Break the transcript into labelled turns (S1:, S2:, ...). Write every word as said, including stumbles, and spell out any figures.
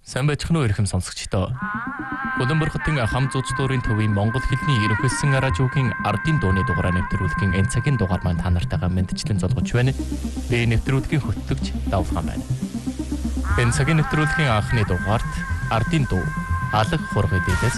S1: Сайн байцгаана уу ихэм сонсогчдоо. Улаанбаатар хотын хам зууц дүүрийн төвийн Монгол хэлний ерөнхийлсөн радиогийн ардын дууны дугаараа нэвтрүүлгийн энэ цагийн дугаар маань та нартайгаа мэдчлэн золгож байна. Би нэвтрүүлгийн хөтлөгч Давхан байна. Энэ цагийн нэвтрүүлгийн анхны дугаарт ардын дуу алга хургай дээлээс